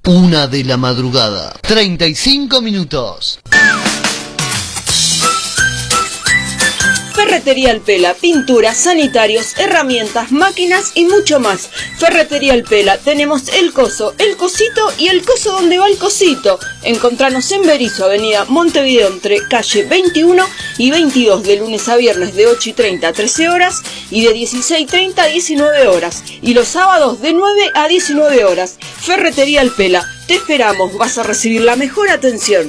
1 de la madrugada, 35 minutos. Ferretería El Pela, pinturas, sanitarios, herramientas, máquinas y mucho más. Ferretería El Pela, tenemos el coso, el cosito y el coso donde va el cosito. Encontranos en Berisso, avenida Montevideo, entre calle 21 y 22, de lunes a viernes de 8:30 a 13 horas y de 16:30 a 19 horas. Y los sábados de 9 a 19 horas. Ferretería El Pela, te esperamos, vas a recibir la mejor atención.